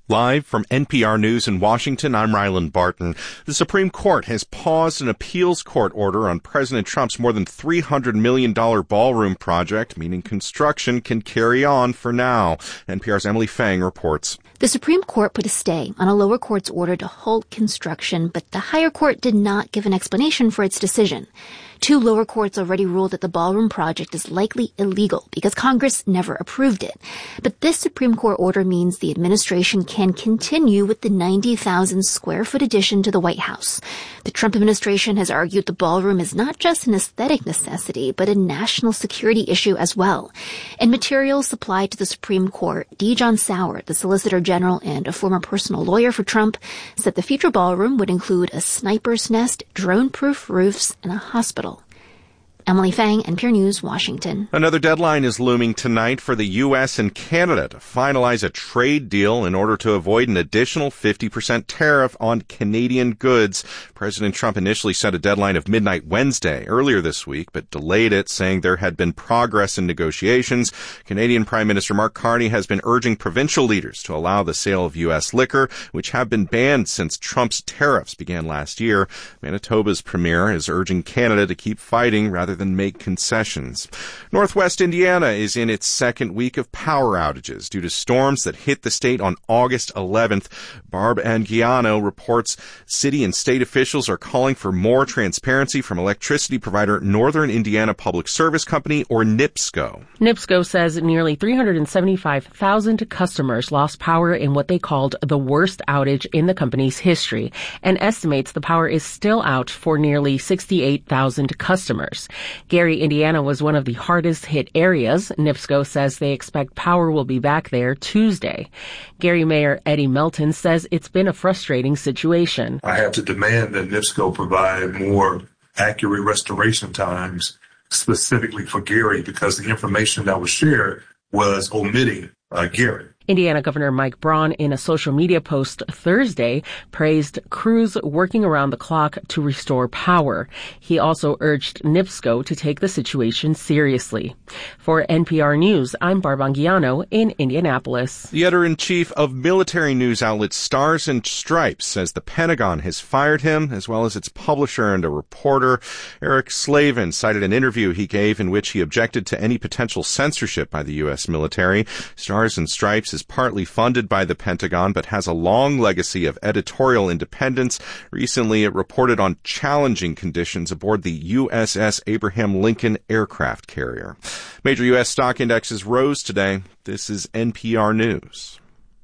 Live from NPR News in Washington, I'm Ryland Barton. The Supreme Court has paused an appeals court order on President Trump's more than $300 million ballroom project, meaning construction can carry on for now. NPR's Emily Fang reports. The Supreme Court put a stay on a lower court's order to halt construction, but the higher court did not give an explanation for its decision. Two lower courts already ruled that the ballroom project is likely illegal because Congress never approved it. But this Supreme Court order means the administration can continue with the 90,000 square foot addition to the White House. The Trump administration has argued the ballroom is not just an aesthetic necessity, but a national security issue as well. In materials supplied to the Supreme Court, D. John Sauer, the Solicitor General and a former personal lawyer for Trump, said the future ballroom would include a sniper's nest, drone-proof roofs, and a hospital. Emily Fang, NPR News, Washington. Another deadline is looming tonight for the U.S. and Canada to finalize a trade deal in order to avoid an additional 50% tariff on Canadian goods. President Trump initially set a deadline of midnight Wednesday earlier this week, but delayed it, saying there had been progress in negotiations. Canadian Prime Minister Mark Carney has been urging provincial leaders to allow the sale of U.S. liquor, which have been banned since Trump's tariffs began last year. Manitoba's premier is urging Canada to keep fighting rather than make concessions. Northwest Indiana is in its second week of power outages due to storms that hit the state on August 11th. Barb Anguiano reports city and state officials are calling for more transparency from electricity provider Northern Indiana Public Service Company, or NIPSCO. NIPSCO says nearly 375,000 customers lost power in what they called the worst outage in the company's history, and estimates the power is still out for nearly 68,000 customers. Gary, Indiana was one of the hardest hit areas. NIPSCO says they expect power will be back there Tuesday. Gary Mayor Eddie Melton says it's been a frustrating situation. I have to demand that NIPSCO provide more accurate restoration times specifically for Gary because the information that was shared was omitting Gary. Indiana Governor Mike Braun, in a social media post Thursday, praised crews working around the clock to restore power. He also urged NIPSCO to take the situation seriously. For NPR News, I'm Barb Anguiano in Indianapolis. The editor-in-chief of military news outlet Stars and Stripes says the Pentagon has fired him, as well as its publisher and a reporter. Eric Slavin cited an interview he gave in which he objected to any potential censorship by the U.S. military. Stars and Stripes is partly funded by the Pentagon, but has a long legacy of editorial independence. Recently, it reported on challenging conditions aboard the USS Abraham Lincoln aircraft carrier. Major U.S. stock indexes rose today. This is NPR News.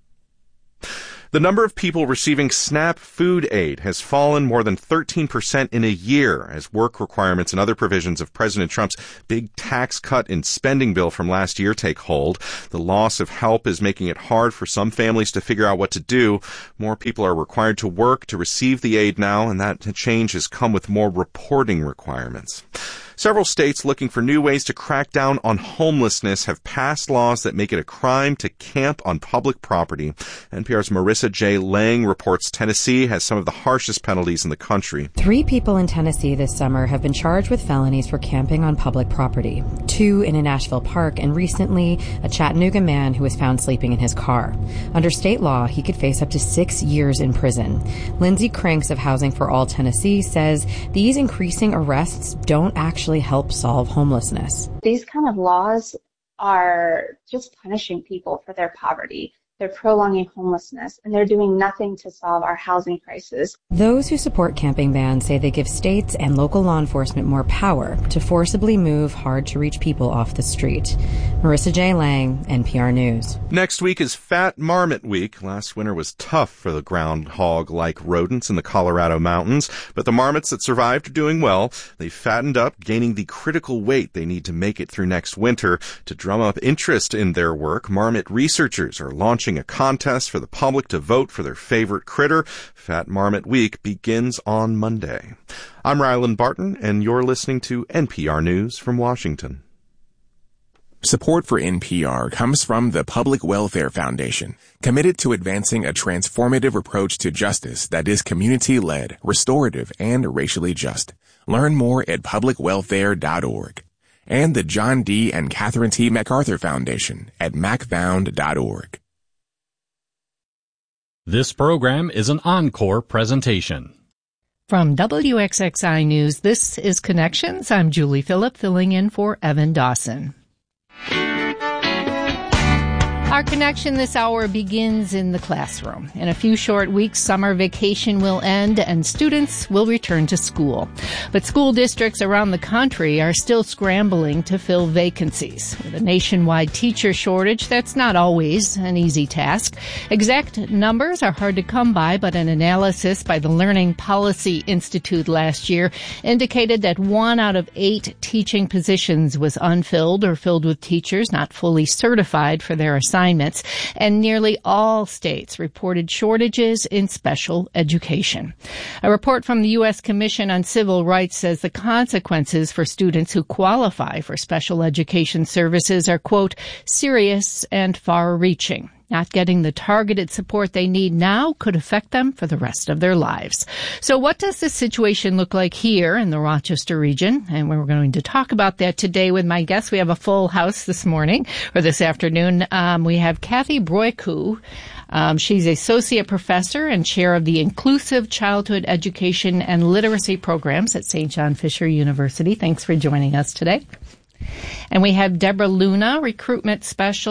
The number of people receiving SNAP food aid has fallen more than 13% in a year as work requirements and other provisions of President Trump's big tax cut and spending bill from last year take hold. The loss of help is making it hard for some families to figure out what to do. More people are required to work to receive the aid now, and that change has come with more reporting requirements. Several states looking for new ways to crack down on homelessness have passed laws that make it a crime to camp on public property. NPR's Marissa J. Lang reports Tennessee has some of the harshest penalties in the country. 3 people in Tennessee this summer have been charged with felonies for camping on public property. 2 in a Nashville park, and recently a Chattanooga man who was found sleeping in his car. Under state law, he could face up to 6 years in prison. Lindsay Cranks of Housing for All Tennessee says these increasing arrests don't actually help solve homelessness. These kind of laws are just punishing people for their poverty. They're prolonging homelessness, and they're doing nothing to solve our housing crisis. Those who support camping bans say they give states and local law enforcement more power to forcibly move hard-to-reach people off the street. Marissa J. Lang, NPR News. Next week is Fat Marmot Week. Last winter was tough for the groundhog-like rodents in the Colorado mountains, but the marmots that survived are doing well. They fattened up, gaining the critical weight they need to make it through next winter. To drum up interest in their work, marmot researchers are launching a contest for the public to vote for their favorite critter. Fat Marmot Week begins on Monday. I'm Ryland Barton, and you're listening to NPR News from Washington. Support for NPR comes from the Public Welfare Foundation, committed to advancing a transformative approach to justice that is community-led, restorative, and racially just. Learn more at publicwelfare.org. And the John D. and Catherine T. MacArthur Foundation at macfound.org. This program is an encore presentation. From WXXI News, this is Connections. I'm Julie Phillip, filling in for Evan Dawson. Our connection this hour begins in the classroom. In a few short weeks, summer vacation will end and students will return to school. But school districts around the country are still scrambling to fill vacancies. With a nationwide teacher shortage, that's not always an easy task. Exact numbers are hard to come by, but an analysis by the Learning Policy Institute last year indicated that 1 out of 8 teaching positions was unfilled or filled with teachers not fully certified for their assignments. And nearly all states reported shortages in special education. A report from the U.S. Commission on Civil Rights says the consequences for students who qualify for special education services are, quote, serious and far-reaching. Not getting the targeted support they need now could affect them for the rest of their lives. So what does this situation look like here in the Rochester region? And we're going to talk about that today with my guests. We have a full house this afternoon. We have Kathy Broyku. She's associate professor and chair of the Inclusive Childhood Education and Literacy Programs at St. John Fisher University. Thanks for joining us today. And we have Deborah Luna, recruitment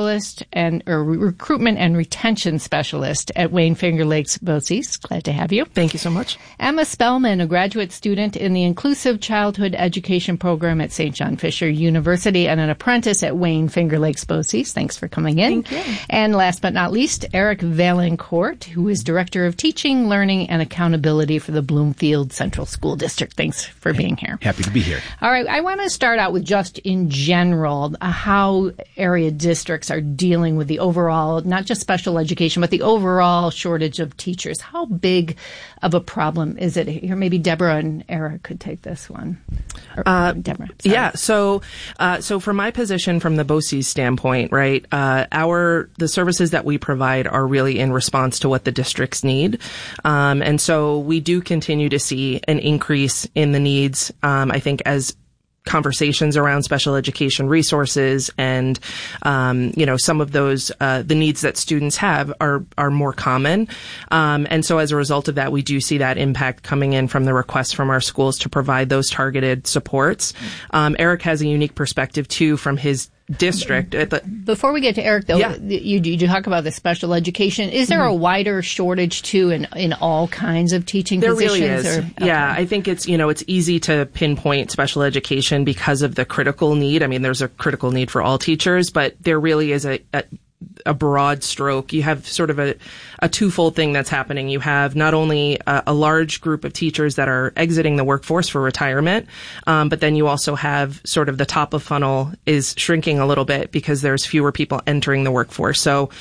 and retention specialist at Wayne Finger Lakes BOCES. Glad to have you. Thank you so much. Emma Spellman, a graduate student in the Inclusive Childhood Education Program at St. John Fisher University and an apprentice at Wayne Finger Lakes BOCES. Thanks for coming in. Thank you. And last but not least, Eric Valancourt, who is Director of Teaching, Learning, and Accountability for the Bloomfield Central School District. Thanks for being here. Happy to be here. All right. I want to start out with just in general, how area districts are dealing with the overall, not just special education, but the overall shortage of teachers. How big of a problem is it here? Maybe Deborah and Eric could take this one. Deborah. Sorry. Yeah. So from my position, from the BOCES standpoint, right, the services that we provide are really in response to what the districts need. And so we do continue to see an increase in the needs, I think, as conversations around special education resources and, some of those, the needs that students have are more common. And so as a result of that, we do see that impact coming in from the requests from our schools to provide those targeted supports. Eric has a unique perspective too from his district. Before we get to Eric, though, yeah. you talk about the special education. Is there a wider shortage too in all kinds of teaching positions? There really is. Okay. Yeah, I think it's easy to pinpoint special education because of the critical need. I mean, there's a critical need for all teachers, but there really is a broad stroke. You have sort of a twofold thing that's happening. You have not only a large group of teachers that are exiting the workforce for retirement, but then you also have sort of the top of funnel is shrinking a little bit because there's fewer people entering the workforce. So,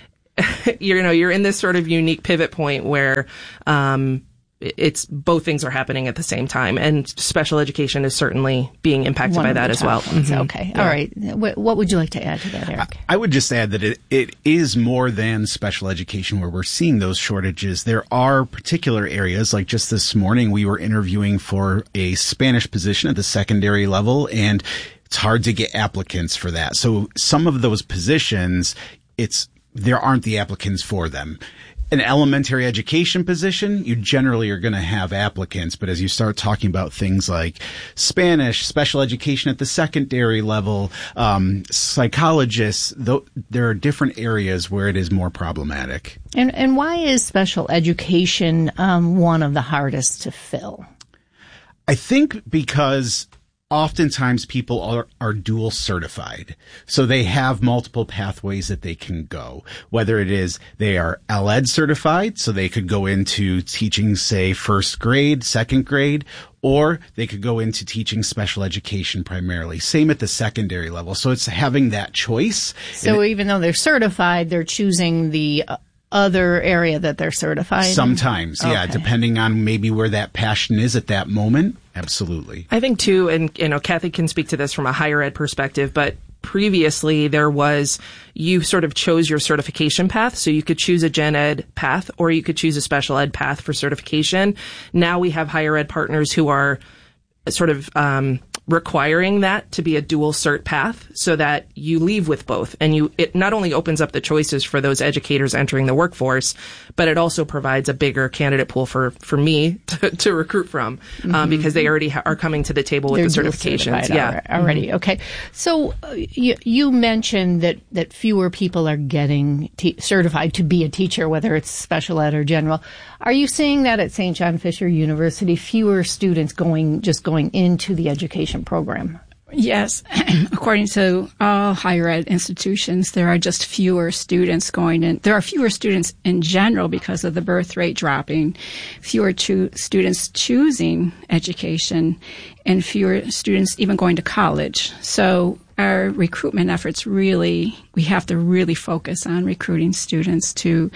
you're in this sort of unique pivot point where, it's both things are happening at the same time, and special education is certainly being impacted by that as well. Mm-hmm. Okay. Yeah. All right. What would you like to add to that, Eric? I would just add that it is more than special education where we're seeing those shortages. There are particular areas, like just this morning, we were interviewing for a Spanish position at the secondary level, and it's hard to get applicants for that. So some of those positions, there aren't the applicants for them. An elementary education position, you generally are going to have applicants, but as you start talking about things like Spanish, special education at the secondary level, psychologists, there are different areas where it is more problematic. And why is special education one of the hardest to fill? I think because oftentimes people are dual certified. So they have multiple pathways that they can go, whether it is they are LED certified, so they could go into teaching, say, first grade, second grade, or they could go into teaching special education primarily. Same at the secondary level. So it's having that choice. So even though they're certified, they're choosing the other area that they're certified in? Sometimes, yeah, depending on maybe where that passion is at that moment. Absolutely. I think too, and Kathy can speak to this from a higher ed perspective, but previously you sort of chose your certification path. So you could choose a gen ed path or you could choose a special ed path for certification. Now we have higher ed partners who are sort of requiring that to be a dual cert path so that you leave with both. And it not only opens up the choices for those educators entering the workforce, but it also provides a bigger candidate pool for me to recruit from, because they already are coming to the table with the certifications. Already. Okay. So you mentioned that fewer people are getting certified to be a teacher, whether it's special ed or general. Are you seeing that at St. John Fisher University, fewer students going into the education program? Yes. According to all higher ed institutions, there are just fewer students going in. There are fewer students in general because of the birth rate dropping, fewer students choosing education, and fewer students even going to college. So our recruitment efforts we have to really focus on recruiting students to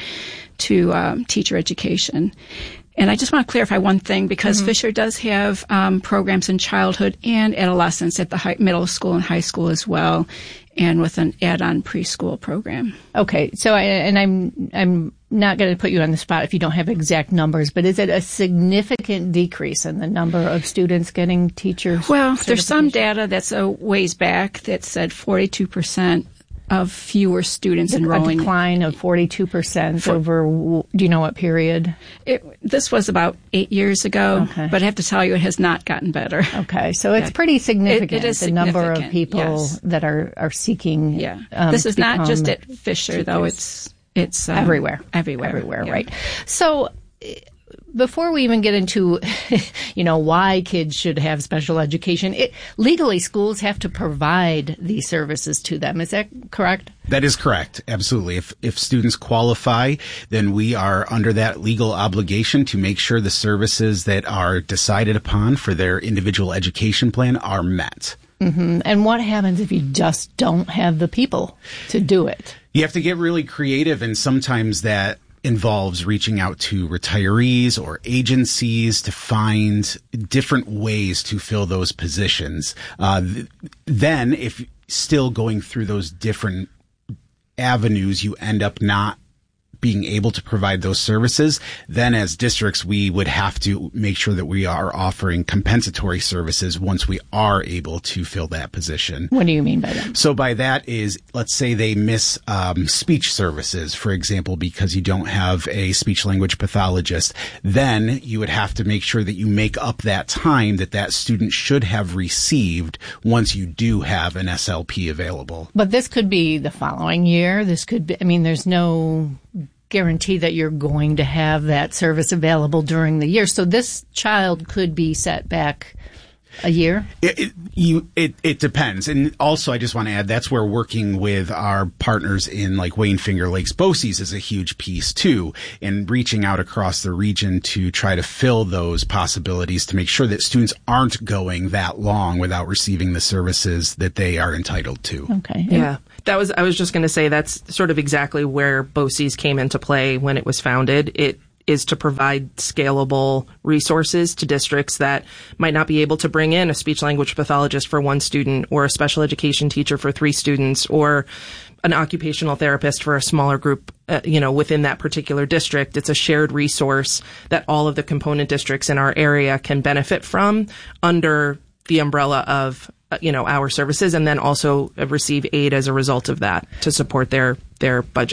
teacher education. And I just want to clarify one thing, because Fisher does have programs in childhood and adolescence at the middle school and high school as well, and with an add-on preschool program. Okay, so I'm not going to put you on the spot if you don't have exact numbers, but is it a significant decrease in the number of students getting teachers? Well, there's some data that's a ways back that said 42% of fewer students enrolling. A decline of 42% over, do you know what period? This was about 8 years ago, but I have to tell you it has not gotten better. Okay, so it's pretty significant, it is the number of people that are seeking. Yeah. This is not just at Fisher, though. It's everywhere. Everywhere, right. So before we even get into, why kids should have special education, legally schools have to provide these services to them. Is that correct? That is correct. Absolutely. If students qualify, then we are under that legal obligation to make sure the services that are decided upon for their individual education plan are met. Mm-hmm. And what happens if you just don't have the people to do it? You have to get really creative, and sometimes that involves reaching out to retirees or agencies to find different ways to fill those positions. Then, if still going through those different avenues, you end up not being able to provide those services, then as districts, we would have to make sure that we are offering compensatory services once we are able to fill that position. What do you mean by that? So by that is, let's say they miss speech services, for example, because you don't have a speech language pathologist. Then you would have to make sure that you make up that time that student should have received once you do have an SLP available. But this could be the following year. This could be, there's no guarantee that you're going to have that service available during the year. So this child could be set back a year? It depends. And also, I just want to add, that's where working with our partners in like Wayne Finger Lakes BOCES is a huge piece too, and reaching out across the region to try to fill those possibilities to make sure that students aren't going that long without receiving the services that they are entitled to. Okay. Yeah. I was just going to say that's sort of exactly where BOCES came into play when it was founded. It is to provide scalable resources to districts that might not be able to bring in a speech language pathologist for one student, or a special education teacher for 3 students, or an occupational therapist for a smaller group, within that particular district. It's a shared resource that all of the component districts in our area can benefit from under the umbrella of our services, and then also receive aid as a result of that to support their budget.